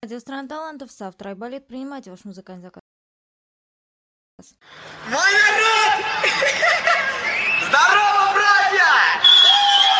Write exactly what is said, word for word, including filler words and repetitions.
Радио «Страна талантов», завтра Айболит, принимайте ваш музыкальный заказ. Мой народ!